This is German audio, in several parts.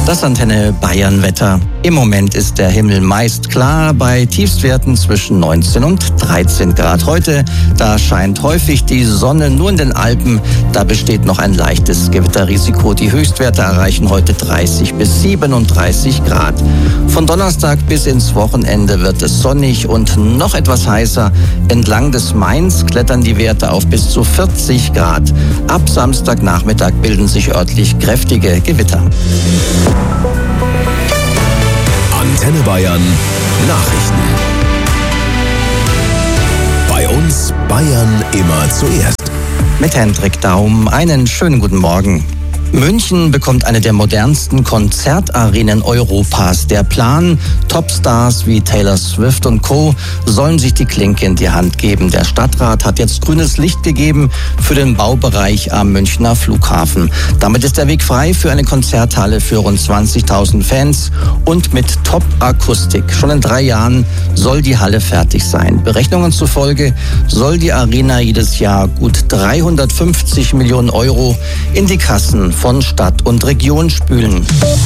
Das Antenne Bayern Wetter. Im Moment ist der Himmel meist klar bei Tiefstwerten zwischen 19 und 13 Grad. Heute, da scheint häufig die Sonne, nur in den Alpen. Da besteht noch ein leichtes Gewitterrisiko. Die Höchstwerte erreichen heute 30 bis 37 Grad. Von Donnerstag bis ins Wochenende wird es sonnig und noch etwas heißer. Entlang des Mains klettern die Werte auf bis zu 40 Grad. Ab Samstagnachmittag bilden sich örtlich kräftige Gewitter. Antenne Bayern Nachrichten. Bei uns Bayern immer zuerst. Mit Hendrik Daum einen schönen guten Morgen. München bekommt eine der modernsten Konzertarenen Europas. Der Plan, Topstars wie Taylor Swift und Co. sollen sich die Klinke in die Hand geben. Der Stadtrat hat jetzt grünes Licht gegeben für den Baubereich am Münchner Flughafen. Damit ist der Weg frei für eine Konzerthalle für rund 20.000 Fans und mit Top-Akustik. Schon in 3 Jahren soll die Halle fertig sein. Berechnungen zufolge soll die Arena jedes Jahr gut 350 Millionen Euro in die Kassen von Stadt und Region spülen.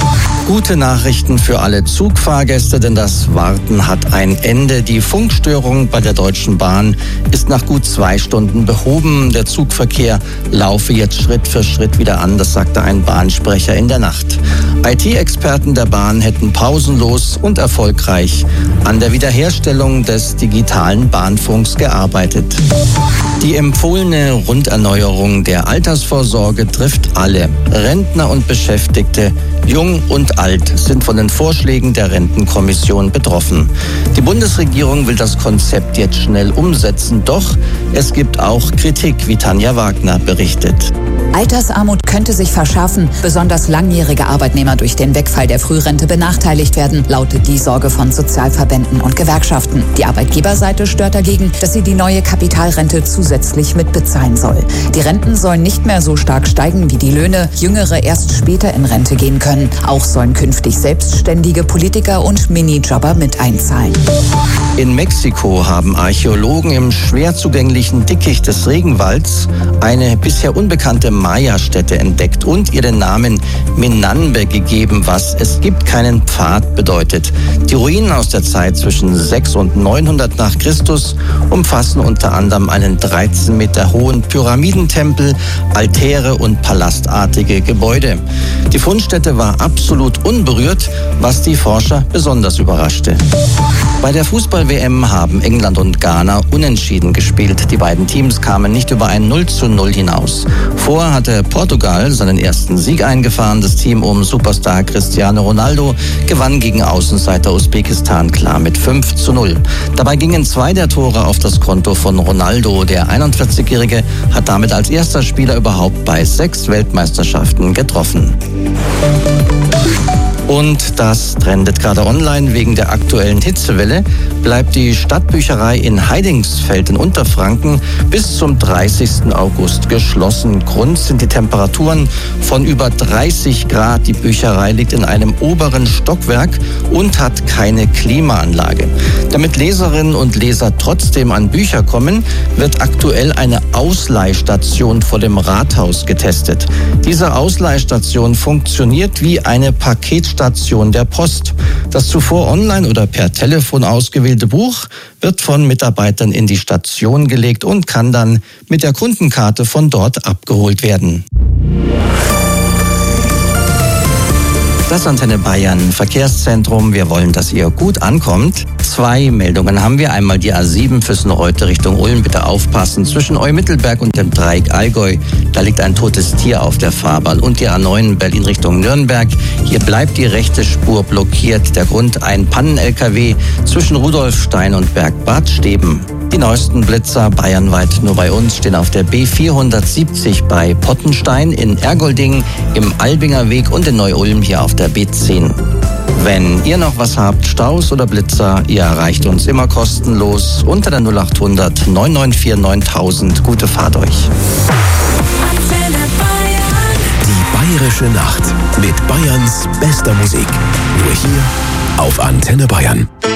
Gute Nachrichten für alle Zugfahrgäste, denn das Warten hat ein Ende. Die Funkstörung bei der Deutschen Bahn ist nach gut 2 Stunden behoben. Der Zugverkehr laufe jetzt Schritt für Schritt wieder an, das sagte ein Bahnsprecher in der Nacht. IT-Experten der Bahn hätten pausenlos und erfolgreich an der Wiederherstellung des digitalen Bahnfunks gearbeitet. Die empfohlene Runderneuerung der Altersvorsorge trifft alle. Rentner und Beschäftigte, jung und alt, sind von den Vorschlägen der Rentenkommission betroffen. Die Bundesregierung will das Konzept jetzt schnell umsetzen, doch es gibt auch Kritik, wie Tanja Wagner berichtet. Altersarmut könnte sich verschärfen. Besonders langjährige Arbeitnehmer durch den Wegfall der Frührente benachteiligt werden, lautet die Sorge von Sozialverbänden und Gewerkschaften. Die Arbeitgeberseite stört dagegen, dass sie die neue Kapitalrente zusätzlich mitbezahlen soll. Die Renten sollen nicht mehr so stark steigen wie die Löhne, Jüngere erst später in Rente gehen können. Auch sollen künftig selbstständige Politiker und Minijobber mit einzahlen. In Mexiko haben Archäologen im schwer zugänglichen Dickicht des Regenwalds eine bisher unbekannte Maya-Stätte entdeckt und ihr den Namen Minanbe gegeben, was "es gibt keinen Pfad" bedeutet. Die Ruinen aus der Zeit zwischen 600 und 900 nach Christus umfassen unter anderem einen 13 Meter hohen Pyramidentempel, Altäre und palastartige Gebäude. Die Fundstätte war absolut unberührt, was die Forscher besonders überraschte. Bei der Fußball-WM haben England und Ghana unentschieden gespielt. Die beiden Teams kamen nicht über ein 0:0 hinaus. Vorher hatte Portugal seinen ersten Sieg eingefahren. Das Team um Superstar Cristiano Ronaldo gewann gegen Außenseiter Usbekistan klar mit 5:0. Dabei gingen 2 der Tore auf das Konto von Ronaldo. Der 41-Jährige hat damit als erster Spieler überhaupt bei 6 Weltmeisterschaften getroffen. Und das trendet gerade online. Wegen der aktuellen Hitzewelle bleibt die Stadtbücherei in Heidingsfeld in Unterfranken bis zum 30. August geschlossen. Grund sind die Temperaturen von über 30 Grad. Die Bücherei liegt in einem oberen Stockwerk und hat keine Klimaanlage. Damit Leserinnen und Leser trotzdem an Bücher kommen, wird aktuell eine Ausleihstation vor dem Rathaus getestet. Diese Ausleihstation funktioniert wie eine Paketstation der Post. Das zuvor online oder per Telefon ausgewählte Buch wird von Mitarbeitern in die Station gelegt und kann dann mit der Kundenkarte von dort abgeholt werden. Das Antenne Bayern Verkehrszentrum. Wir wollen, dass ihr gut ankommt. 2 Meldungen haben wir. Einmal die A7 Füssen-Reute Richtung Ulm. Bitte aufpassen. Zwischen Eu-Mittelberg und dem Dreieck Allgäu, da liegt ein totes Tier auf der Fahrbahn. Und die A9 Berlin Richtung Nürnberg. Hier bleibt die rechte Spur blockiert. Der Grund: ein Pannen-LKW zwischen Rudolfstein und Bergbad Steben. Die neuesten Blitzer bayernweit nur bei uns stehen auf der B470 bei Pottenstein, in Ergolding, im Albinger Weg und in Neu-Ulm hier auf der B10. Wenn ihr noch was habt, Staus oder Blitzer, ihr erreicht uns immer kostenlos unter der 0800 994 9000. Gute Fahrt euch. Die Bayerische Nacht mit Bayerns bester Musik. Nur hier auf Antenne Bayern.